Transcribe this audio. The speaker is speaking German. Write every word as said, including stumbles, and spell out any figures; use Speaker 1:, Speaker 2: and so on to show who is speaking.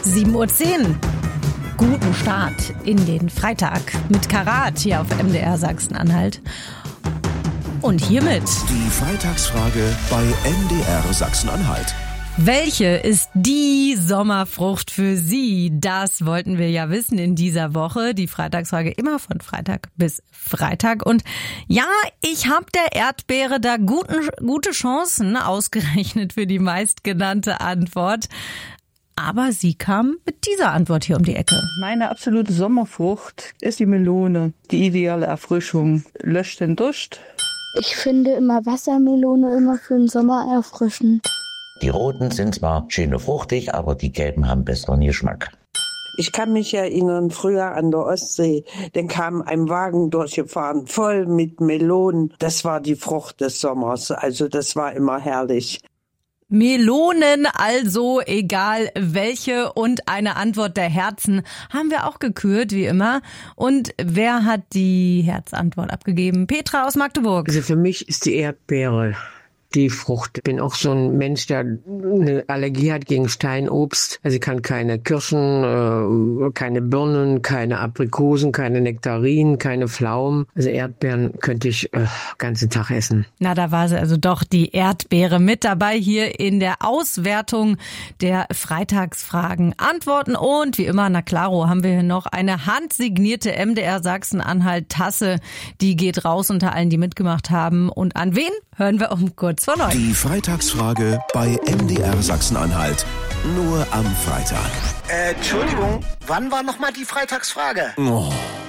Speaker 1: sieben Uhr zehn. Guten Start in den Freitag mit Karat hier auf M D R Sachsen-Anhalt. Und hiermit
Speaker 2: die Freitagsfrage bei M D R Sachsen-Anhalt.
Speaker 1: Welche ist die Sommerfrucht für Sie? Das wollten wir ja wissen in dieser Woche. Die Freitagsfrage immer von Freitag bis Freitag. Und ja, ich habe der Erdbeere da guten, gute Chancen ausgerechnet für die meistgenannte Antwort. Aber sie kam mit dieser Antwort hier um die Ecke.
Speaker 3: Meine absolute Sommerfrucht ist die Melone. Die ideale Erfrischung. Löscht den Durst.
Speaker 4: Ich finde immer Wassermelone immer für den Sommer erfrischend.
Speaker 5: Die roten sind zwar schön und fruchtig, aber die gelben haben besseren Geschmack.
Speaker 6: Ich kann mich erinnern, früher an der Ostsee, dann kam ein Wagen durchgefahren, voll mit Melonen. Das war die Frucht des Sommers, also das war immer herrlich.
Speaker 1: Melonen, also egal welche, und eine Antwort der Herzen haben wir auch gekürt, wie immer. Und wer hat die Herzantwort abgegeben? Petra aus Magdeburg.
Speaker 7: Also für mich ist die Erdbeere die Frucht. Ich bin auch so ein Mensch, der eine Allergie hat gegen Steinobst. Also ich kann keine Kirschen, äh, keine Birnen, keine Aprikosen, keine Nektarinen, keine Pflaumen. Also Erdbeeren könnte ich äh, ganzen Tag essen.
Speaker 1: Na, da war sie also doch, die Erdbeere, mit dabei hier in der Auswertung der Freitagsfragen. Antworten und wie immer, na klaro, haben wir hier noch eine handsignierte M D R Sachsen-Anhalt Tasse. Die geht raus unter allen, die mitgemacht haben. Und an wen hören wir um kurz vor neun.
Speaker 2: Die Freitagsfrage bei M D R Sachsen-Anhalt. Nur am Freitag.
Speaker 8: Äh, Entschuldigung, wann war nochmal die Freitagsfrage?
Speaker 2: Oh.